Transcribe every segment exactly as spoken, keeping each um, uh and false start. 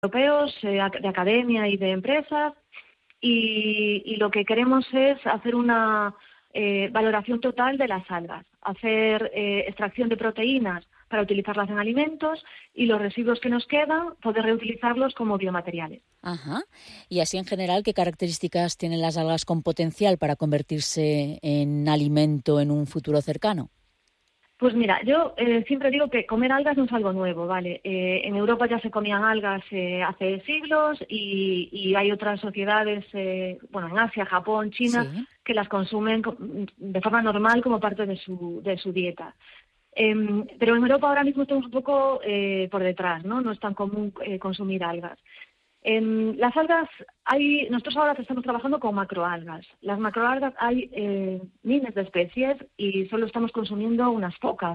europeos, eh, de academia y de empresas, y, y lo que queremos es hacer una eh, valoración total de las algas, hacer eh, extracción de proteínas para utilizarlas en alimentos y los residuos que nos quedan poder reutilizarlos como biomateriales. Ajá. Y así en general, ¿qué características tienen las algas con potencial para convertirse en alimento en un futuro cercano? Pues mira, yo eh, siempre digo que comer algas no es algo nuevo, ¿vale? Eh, en Europa ya se comían algas eh, hace siglos y, y hay otras sociedades, eh, bueno, en Asia, Japón, China, Sí. que las consumen de forma normal como parte de su, de su dieta. Eh, pero en Europa ahora mismo estamos un poco eh, por detrás, ¿no? No es tan común eh, consumir algas. En las algas, hay, nosotros ahora estamos trabajando con macroalgas. Las macroalgas hay eh, miles de especies y solo estamos consumiendo unas pocas.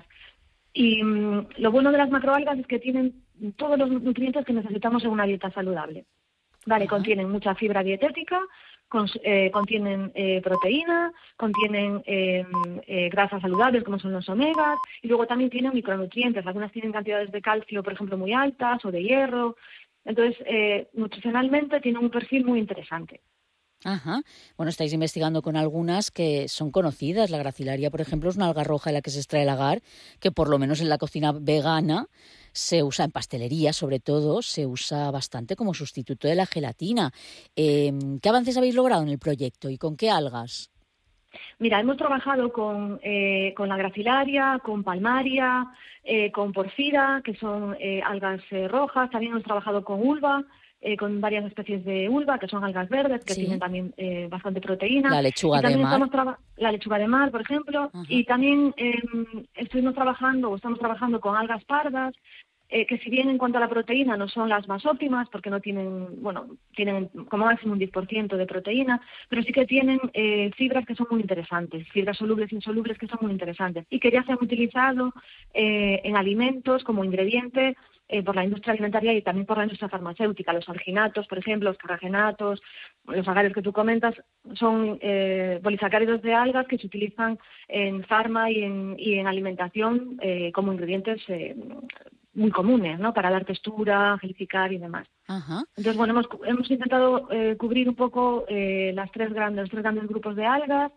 Y mm, lo bueno de las macroalgas es que tienen todos los nutrientes que necesitamos en una dieta saludable. Vale, Ajá. contienen mucha fibra dietética, cons, eh, contienen eh, proteína, contienen eh, eh, grasas saludables como son los omegas y luego también tienen micronutrientes. Algunas tienen cantidades de calcio, por ejemplo, muy altas o de hierro. Entonces, eh, nutricionalmente tiene un perfil muy interesante. Ajá. Bueno, estáis investigando con algunas que son conocidas. La gracilaria, por ejemplo, es una alga roja de la que se extrae el agar, que por lo menos en la cocina vegana se usa, en pastelería sobre todo, se usa bastante como sustituto de la gelatina. Eh, ¿Qué avances habéis logrado en el proyecto y con qué algas? Mira, hemos trabajado con, eh, con la gracilaria, con palmaria, eh, con porfira, que son eh, algas eh, rojas. También hemos trabajado con ulva, eh, con varias especies de ulva, que son algas verdes, que tienen Sí. también eh, bastante proteína. La Y lechuga de también mar. estamos traba- la lechuga de mar, por ejemplo. Ajá. Y también eh, estuvimos trabajando o estamos trabajando con algas pardas, eh, que si bien en cuanto a la proteína no son las más óptimas, porque no tienen, bueno, tienen como máximo un diez por ciento de proteína, pero sí que tienen eh, fibras que son muy interesantes, fibras solubles e insolubles que son muy interesantes y que ya se han utilizado eh, en alimentos como ingrediente eh, por la industria alimentaria y también por la industria farmacéutica. Los alginatos, por ejemplo, los carragenatos, los agarios que tú comentas, son eh, polisacáridos de algas que se utilizan en farma y en, y en alimentación eh, como ingredientes eh, muy comunes, ¿no? Para dar textura, gelificar y demás. Ajá. Entonces, bueno, hemos, hemos intentado eh, cubrir un poco eh, las tres grandes, los tres grandes grupos de algas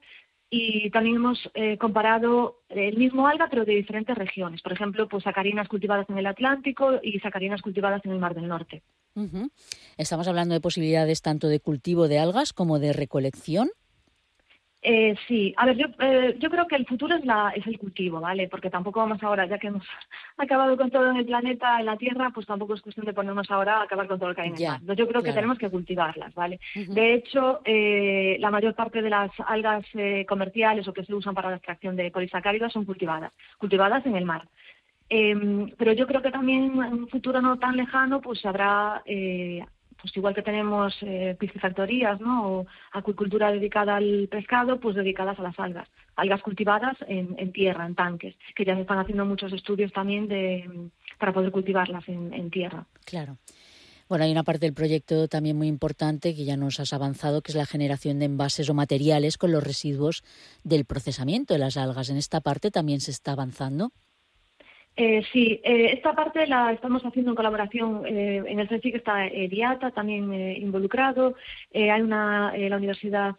y también hemos eh, comparado el mismo alga pero de diferentes regiones. Por ejemplo, pues sacarinas cultivadas en el Atlántico y sacarinas cultivadas en el Mar del Norte. Uh-huh. Estamos hablando de posibilidades tanto de cultivo de algas como de recolección. Eh, sí, a ver, yo, eh, yo creo que el futuro es, la, es el cultivo, ¿vale? Porque tampoco vamos ahora, ya que hemos acabado con todo en el planeta, en la Tierra, pues tampoco es cuestión de ponernos ahora a acabar con todo lo que hay en el mar. Ya, Entonces, yo creo que claro. tenemos que cultivarlas, ¿vale? Uh-huh. De hecho, eh, la mayor parte de las algas eh, comerciales o que se usan para la extracción de polisacáridos son cultivadas, cultivadas en el mar. Eh, pero yo creo que también en un futuro no tan lejano, pues habrá... Eh, pues igual que tenemos eh, piscifactorías, ¿no? O acuicultura dedicada al pescado, pues dedicadas a las algas, algas cultivadas en, en tierra, en tanques, que ya se están haciendo muchos estudios también de para poder cultivarlas en, en tierra. Claro. Bueno, hay una parte del proyecto también muy importante que ya nos has avanzado, que es la generación de envases o materiales con los residuos del procesamiento de las algas. En esta parte también se está avanzando. Eh, sí, eh, esta parte la estamos haciendo en colaboración, eh, en el CSIC está eh, DIATA también eh, involucrado, eh, hay una, eh, la Universidad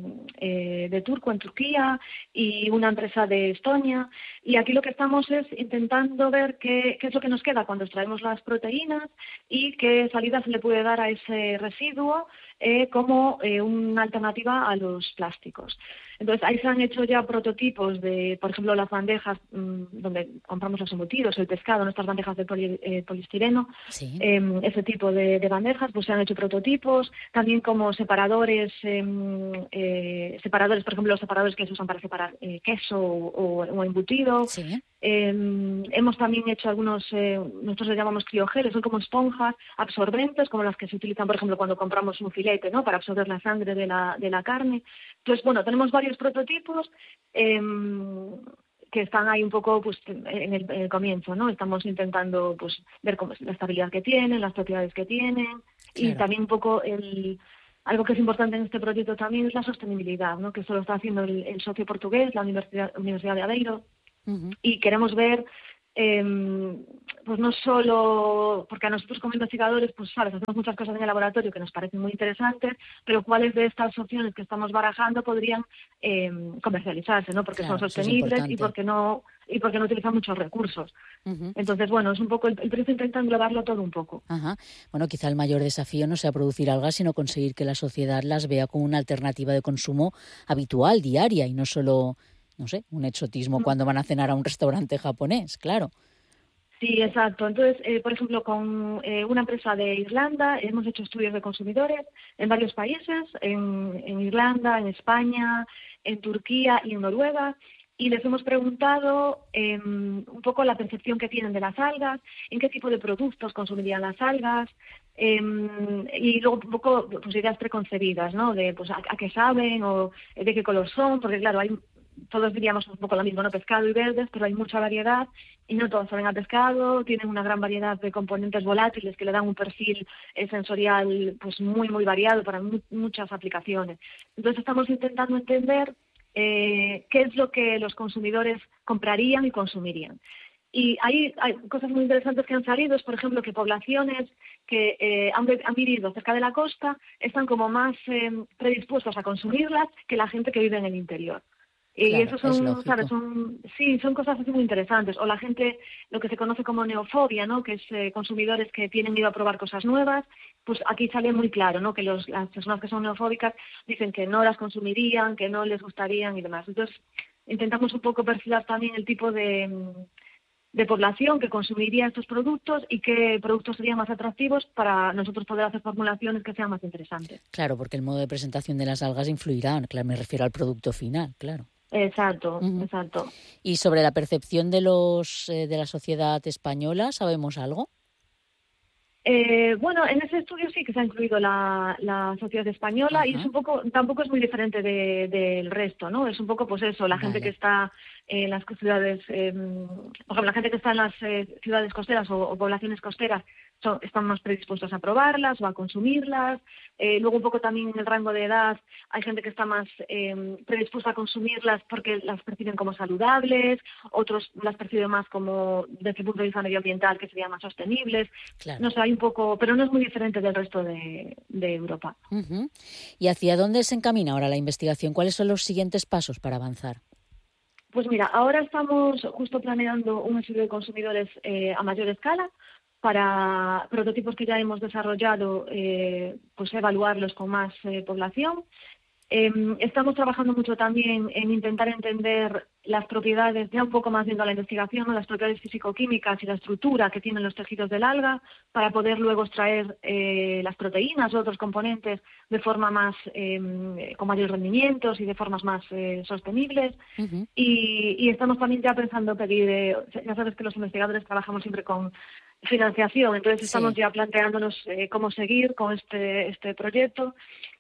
eh, de Turku en Turquía y una empresa de Estonia, y aquí lo que estamos es intentando ver qué, qué es lo que nos queda cuando extraemos las proteínas y qué salida se le puede dar a ese residuo eh, como eh, una alternativa a los plásticos. Entonces, ahí se han hecho ya prototipos de, por ejemplo, las bandejas mmm, donde compramos los embutidos, el pescado, nuestras bandejas de poli, eh, poliestireno, Sí. eh, ese tipo de, de bandejas, pues se han hecho prototipos, también como separadores, eh, eh, separadores, por ejemplo, los separadores que se usan para separar eh, queso o, o embutido. Sí. Eh, hemos también hecho algunos, eh, nosotros les llamamos criogeles, son como esponjas absorbentes, como las que se utilizan, por ejemplo, cuando compramos un filete, ¿no? Para absorber la sangre de la, de la carne. Entonces, bueno, tenemos varios prototipos eh, que están ahí un poco pues en el, en el comienzo, ¿no? Estamos intentando pues ver cómo es la estabilidad que tienen, las propiedades que tienen y Claro. también un poco el... Algo que es importante en este proyecto también es la sostenibilidad, ¿no? Que esto lo está haciendo el, el socio portugués, la Universidad, Universidad de Aveiro. Uh-huh. Y queremos ver eh, pues no solo, porque a nosotros como investigadores, pues sabes, hacemos muchas cosas en el laboratorio que nos parecen muy interesantes, pero cuáles de estas opciones que estamos barajando podrían eh, comercializarse, ¿no? Porque Claro, son eso es sostenibles y importante. porque no y porque no utilizan muchos recursos. Uh-huh. Entonces, bueno, es un poco, el, el proyecto intenta englobarlo todo un poco. Ajá. Bueno, quizá el mayor desafío no sea producir algas, sino conseguir que la sociedad las vea como una alternativa de consumo habitual, diaria, y no solo, no sé, un exotismo cuando van a cenar a un restaurante japonés, claro. Sí, exacto. Entonces, eh, por ejemplo, con eh, una empresa de Irlanda hemos hecho estudios de consumidores en varios países, en, en Irlanda, en España, en Turquía y en Noruega, y les hemos preguntado eh, un poco la percepción que tienen de las algas, en qué tipo de productos consumirían las algas, eh, y luego un poco pues, ideas preconcebidas, ¿no? De pues a, a qué saben o de qué color son, porque claro, hay todos diríamos un poco lo mismo, ¿no? Pescado y verdes, pero hay mucha variedad y no todos saben a pescado, tienen una gran variedad de componentes volátiles que le dan un perfil eh, sensorial pues muy, muy variado para mu- muchas aplicaciones. Entonces estamos intentando entender eh, qué es lo que los consumidores comprarían y consumirían. Y ahí hay cosas muy interesantes que han salido, es por ejemplo que poblaciones que eh, han, han vivido cerca de la costa están como más eh, predispuestas a consumirlas que la gente que vive en el interior. Y Claro, eso es son, ¿sabes? lógico. Son, sí, son cosas así muy interesantes. O la gente, lo que se conoce como neofobia, ¿no? Que es eh, consumidores que tienen miedo a probar cosas nuevas. Pues aquí sale muy claro, ¿no? Que los, las personas que son neofóbicas dicen que no las consumirían, que no les gustarían y demás. Entonces, intentamos un poco perfilar también el tipo de, de población que consumiría estos productos y qué productos serían más atractivos para nosotros poder hacer formulaciones que sean más interesantes. Claro, porque el modo de presentación de las algas influirá, claro, me refiero al producto final, claro. Exacto, Uh-huh. exacto. Y sobre la percepción de los eh, de la sociedad española, ¿sabemos algo? Eh, bueno, en ese estudio sí que se ha incluido la, la sociedad española. Ajá. Y es un poco, tampoco es muy diferente de, del resto, ¿no? Es un poco, pues eso, la Vale. gente que está en las ciudades, eh, por ejemplo, la gente que está en las eh, ciudades costeras o, o poblaciones costeras son, están más predispuestos a probarlas o a consumirlas. Eh, luego un poco también en el rango de edad hay gente que está más eh, predispuesta a consumirlas porque las perciben como saludables, otros las perciben más como desde el punto de vista medioambiental que serían más sostenibles. Claro. No sé, hay un poco, pero no es muy diferente del resto de, de Europa. Uh-huh. ¿Y hacia dónde se encamina ahora la investigación? ¿Cuáles son los siguientes pasos para avanzar? Pues mira, ahora estamos justo planeando un estudio de consumidores eh, a mayor escala para prototipos que ya hemos desarrollado, eh, pues evaluarlos con más eh, población. Eh, estamos trabajando mucho también en intentar entender las propiedades, ya un poco más viendo la investigación, ¿no? Las propiedades físico-químicas y la estructura que tienen los tejidos del alga para poder luego extraer eh, las proteínas o otros componentes de forma más, eh, con mayores rendimientos y de formas más eh, sostenibles. Uh-huh. Y, y estamos también ya pensando pedir, eh, ya sabes que los investigadores trabajamos siempre con financiación, entonces estamos Sí. ya planteándonos eh, cómo seguir con este este proyecto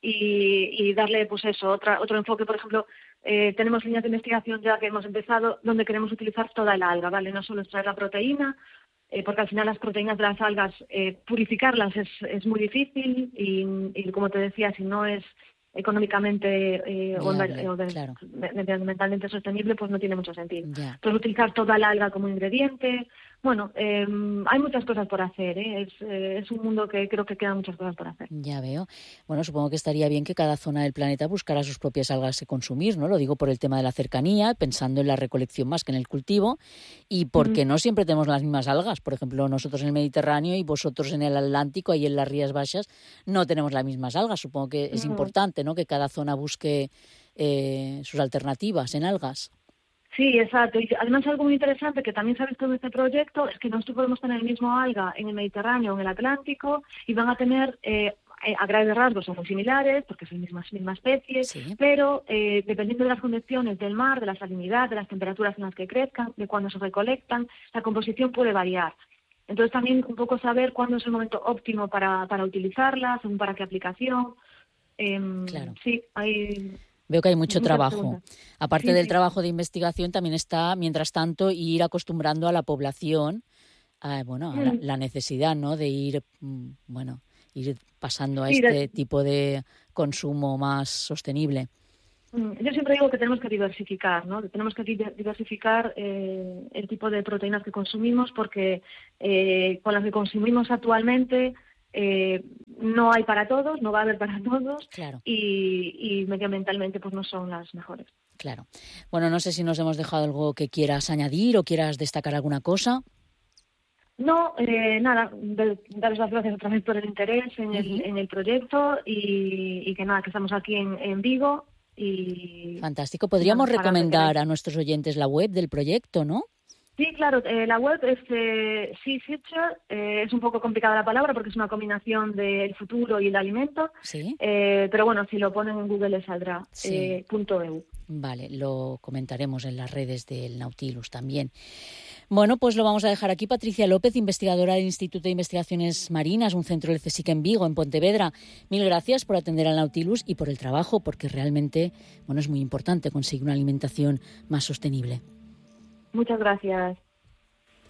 y, y darle pues eso otra otro enfoque. Por ejemplo, eh, tenemos líneas de investigación ya que hemos empezado donde queremos utilizar toda el alga, vale, no solo extraer la proteína, eh, porque al final las proteínas de las algas eh, purificarlas es es muy difícil y, y como te decía, si no es económicamente eh, o, Viable, o de, claro. medioambientalmente sostenible, pues no tiene mucho sentido. Ya. Entonces utilizar toda el alga como ingrediente. Bueno, eh, hay muchas cosas por hacer, ¿eh? Es, eh, es un mundo que creo que quedan muchas cosas por hacer. Ya veo. Bueno, supongo que estaría bien que cada zona del planeta buscara sus propias algas que consumir, ¿no? Lo digo por el tema de la cercanía, pensando en la recolección más que en el cultivo, y porque Mm. no siempre tenemos las mismas algas. Por ejemplo, nosotros en el Mediterráneo y vosotros en el Atlántico, ahí en las Rías Baixas, no tenemos las mismas algas. Supongo que es Mm. importante, ¿no? Que cada zona busque eh, sus alternativas en algas. Sí, exacto. Y además algo muy interesante que también se ha visto en este proyecto es que nosotros podemos tener el mismo alga en el Mediterráneo o en el Atlántico y van a tener, eh, a grandes rasgos son muy similares porque son la misma, misma especie, Sí. pero eh, dependiendo de las condiciones del mar, de la salinidad, de las temperaturas en las que crezcan, de cuándo se recolectan, la composición puede variar. Entonces también un poco saber cuándo es el momento óptimo para, para utilizarlas, según para qué aplicación. Eh, Claro. Sí, hay... Veo que hay mucho Muchas trabajo. preguntas. Aparte Sí, del sí. trabajo de investigación, también está, mientras tanto, ir acostumbrando a la población a, bueno, a la, Mm. la necesidad, ¿no? De ir, mm, bueno, ir pasando a Sí, de- este tipo de consumo más sostenible. Yo siempre digo que tenemos que diversificar, ¿no? Que tenemos que diversificar eh, el tipo de proteínas que consumimos porque eh, con las que consumimos actualmente eh, no hay para todos, no va a haber para todos Claro. y, y medioambientalmente pues no son las mejores. Claro. Bueno, no sé si nos hemos dejado algo que quieras añadir o quieras destacar alguna cosa. No, eh, nada, de, daros las gracias otra vez por el interés en el, uh-huh. en el proyecto y, y que nada, que estamos aquí en, en Vigo. Y fantástico. Podríamos recomendar a nuestros oyentes la web del proyecto, ¿no? Sí, claro. Eh, la web es eh, Sea Future. Eh, es un poco complicada la palabra porque es una combinación del futuro y el alimento. Sí. Eh, pero bueno, si lo ponen en Google les saldrá. Sí. Eh, punto .eu. Vale, lo comentaremos en las redes del Nautilus también. Bueno, pues lo vamos a dejar aquí. Patricia López, investigadora del Instituto de Investigaciones Marinas, un centro del CSIC en Vigo, en Pontevedra. Mil gracias por atender al Nautilus y por el trabajo, porque realmente, bueno, es muy importante conseguir una alimentación más sostenible. Muchas gracias.